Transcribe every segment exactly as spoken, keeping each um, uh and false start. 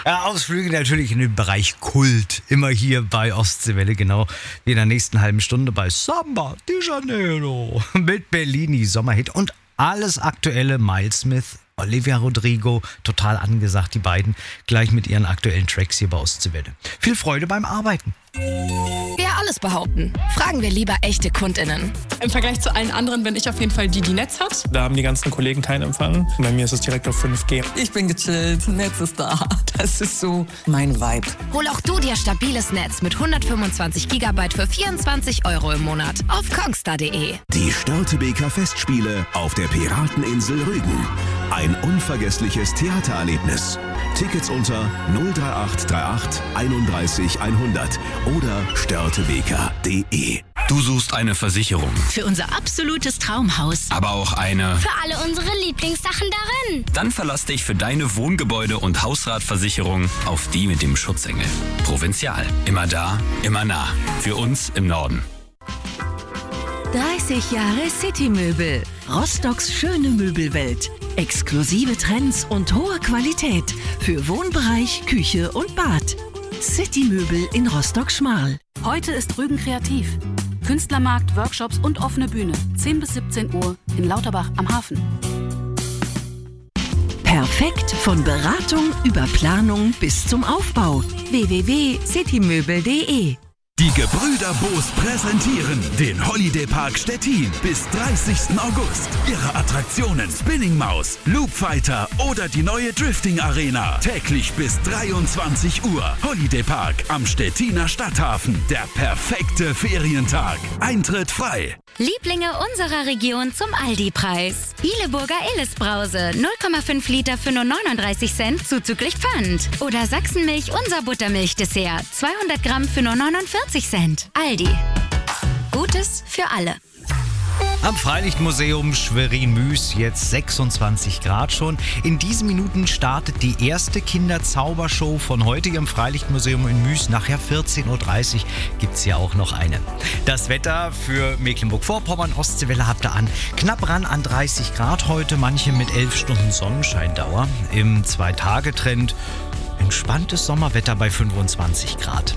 Ja, Ausflüge natürlich in den Bereich Kult. Immer hier bei Ostseewelle, genau wie in der nächsten halben Stunde bei Samba de Janeiro mit Bellini, Sommerhit und alles aktuelle. Miles Smith, Olivia Rodrigo, total angesagt, die beiden, gleich mit ihren aktuellen Tracks hier bei Ostseewelle. Viel Freude beim Arbeiten. Wer alles behaupten, fragen wir lieber echte KundInnen. Im Vergleich zu allen anderen bin ich auf jeden Fall die, die Netz hat. Da haben die ganzen Kollegen keinen Empfang. Bei mir ist es direkt auf fünf G. Ich bin gechillt, Netz ist da. Das ist so mein Vibe. Hol auch du dir stabiles Netz mit hundertfünfundzwanzig Gigabyte für vierundzwanzig Euro im Monat auf kongstar punkt de. Die Störtebeker Festspiele auf der Pirateninsel Rügen. Ein unvergessliches Theatererlebnis. Tickets unter null drei acht drei acht einunddreißig hundert oder störtebeker punkt de. Du suchst eine Versicherung, Für unser absolutes Traumhaus. aber auch eine. Für alle unsere Lieblingssachen darin. Dann verlass dich für deine Wohngebäude- und Hausratversicherung auf die mit dem Schutzengel. Provinzial. Immer da, immer nah. Für uns im Norden. dreißig Jahre City-Möbel. Rostocks schöne Möbelwelt. Exklusive Trends und hohe Qualität für Wohnbereich, Küche und Bad. City-Möbel in Rostock-Schmarl. Heute ist Rügen kreativ. Künstlermarkt, Workshops und offene Bühne. zehn bis siebzehn Uhr in Lauterbach am Hafen. Perfekt von Beratung über Planung bis zum Aufbau. w w w punkt citymöbel punkt de. Die Gebrüder Boos präsentieren den Holiday Park Stettin bis dreißigsten August. Ihre Attraktionen Spinning Maus, Loop Fighter oder die neue Drifting Arena. Täglich bis dreiundzwanzig Uhr. Holiday Park am Stettiner Stadthafen. Der perfekte Ferientag. Eintritt frei. Lieblinge unserer Region zum Aldi-Preis. Bieleburger Illes-Brause, null Komma fünf Liter für nur neununddreißig Cent zuzüglich Pfand. Oder Sachsenmilch, unser Buttermilch-Dessert, zweihundert Gramm für nur neunundvierzig Cent. Aldi. Gutes für alle. Am Freilichtmuseum Schwerin-Müs jetzt sechsundzwanzig Grad schon. In diesen Minuten startet die erste Kinderzaubershow von heute im Freilichtmuseum in Müs. Nachher vierzehn Uhr dreißig gibt es ja auch noch eine. Das Wetter für Mecklenburg-Vorpommern, Ostseewelle habt ihr an. Knapp ran an dreißig Grad heute, manche mit elf Stunden Sonnenscheindauer. Im Zwei-Tage-Trend entspanntes Sommerwetter bei fünfundzwanzig Grad.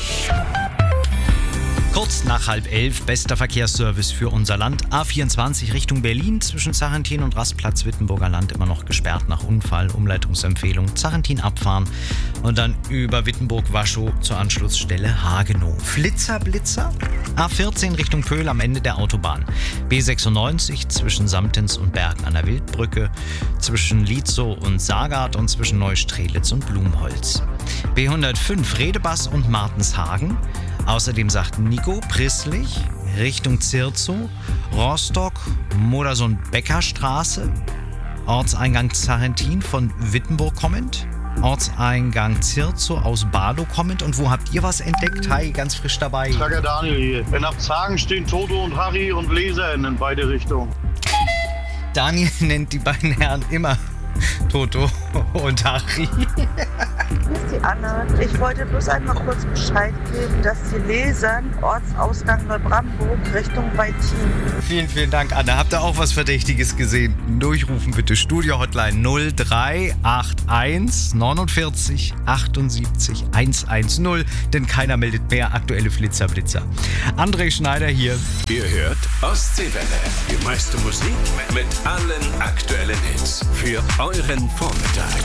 Kurz nach halb elf, bester Verkehrsservice für unser Land. A vierundzwanzig Richtung Berlin, zwischen Zarentin und Rastplatz Wittenburger Land immer noch gesperrt nach Unfall. Umleitungsempfehlung, Zarentin abfahren und dann über Wittenburg-Waschow zur Anschlussstelle Hagenow. Flitzer, Blitzer, A vierzehn Richtung Pöhl am Ende der Autobahn. B sechsundneunzig zwischen Samtens und Bergen an der Wildbrücke, zwischen Lietzow und Sagard und zwischen Neustrelitz und Blumholz. B hundertfünf Redebass und Martenshagen. Außerdem sagt Nico Prisslich Richtung Zirzow, Rostock, Modersohn-Becker-Straße, Ortseingang Zarentin von Wittenburg kommend, Ortseingang Zirzow aus Bardow kommend. Und wo habt ihr was entdeckt? Hi, ganz frisch dabei. Schlager Daniel hier. In Abzagen stehen Toto und Harry und Leser in beide Richtungen. Daniel nennt die beiden Herren immer Toto und Harry. Hier ist die Anna. Ich wollte bloß einmal kurz Bescheid geben, dass die Lesern Ortsausgang Neubrandenburg Richtung Weitin. Vielen, vielen Dank, Anna. Habt ihr auch was Verdächtiges gesehen? Durchrufen bitte. Studio-Hotline null drei acht eins neunundvierzig achtundsiebzig hundertzehn, denn keiner meldet mehr aktuelle Flitzer, Blitzer. André Schneider hier. Ihr hört Ostseewelle. Die meiste Musik mit allen aktuellen Hits für euren Vormittag.